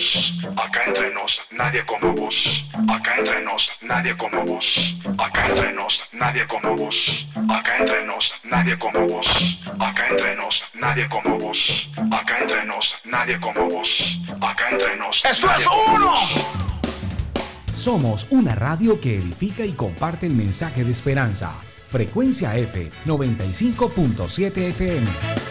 vos. Acá entre nos, nadie como vos. Acá entre nos, nadie como vos. Acá entre nos, nadie como vos. Acá entre nos, nadie como vos. Acá entre nos, nadie como vos. Acá entre nos, nadie como vos. Acá entre nos. ¡Esto es uno! Somos una radio que edifica y comparte el mensaje de esperanza. Frecuencia F 95.7 FM.